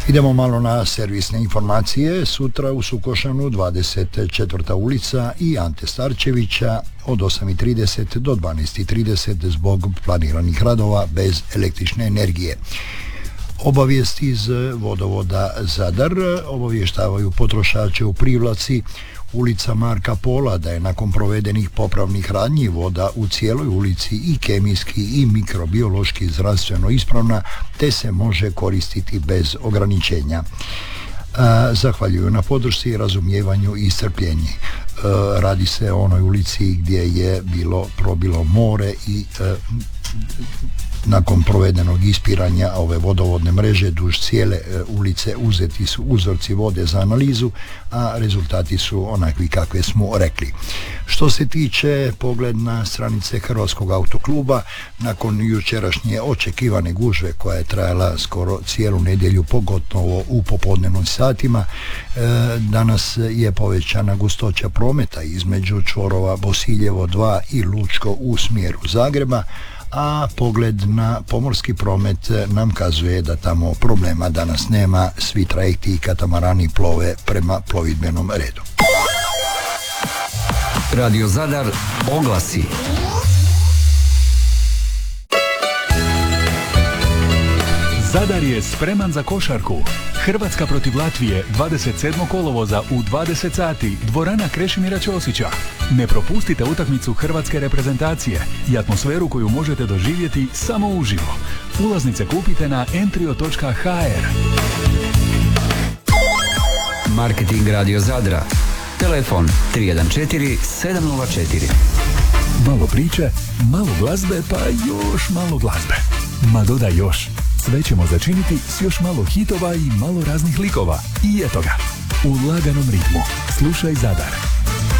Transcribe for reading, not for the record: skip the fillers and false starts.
Idemo malo na servisne informacije. Sutra u Sukošanu 24. ulica i Ante Starčevića od 8:30 do 12:30 zbog planiranih radova bez električne energije. Obavijesti iz vodovoda Zadar obavještavaju potrošače u Privlaci, ulica Marka Pola, da je nakon provedenih popravnih radnji voda u cijeloj ulici i kemijski i mikrobiološki zdravstveno ispravna, te se može koristiti bez ograničenja. Zahvaljuju na podršci, razumijevanju i strpljenju. Radi se o onoj ulici gdje je probilo more i nakon provedenog ispiranja ove vodovodne mreže duž cijele ulice uzeti su uzorci vode za analizu, a rezultati su onakvi kakve smo rekli. Što se tiče pogled na stranice Hrvatskog autokluba, nakon jučerašnje očekivane gužve koja je trajala skoro cijelu nedjelju, pogotovo u popodnevnim satima, danas je povećana gustoća prometa između čvorova Bosiljevo 2 i Lučko u smjeru Zagreba, a pogled na pomorski promet nam kazuje da tamo problema danas nema, svi trajekti i katamarani plove prema plovidbenom redu. Radio Zadar oglasi. Zadar je spreman za košarku. Hrvatska protiv Latvije 27. kolovoza u 20 sati, dvorana Krešimira Ćosića. Ne propustite utakmicu hrvatske reprezentacije i atmosferu koju možete doživjeti samo uživo. Ulaznice kupite na entrio.hr. Marketing Radio Zadra. Telefon 314 704. Malo priče, malo glazbe, pa još malo glazbe. Ma dodaj još. Sve ćemo začiniti s još malo hitova i malo raznih likova. I eto ga, u laganom ritmu. Slušaj Zadar.